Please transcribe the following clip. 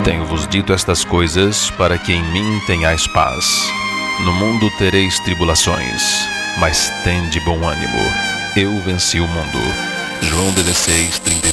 Tenho-vos dito estas coisas para que em mim tenhais paz. No mundo tereis tribulações, mas tende bom ânimo. Eu venci o mundo. João 16:33.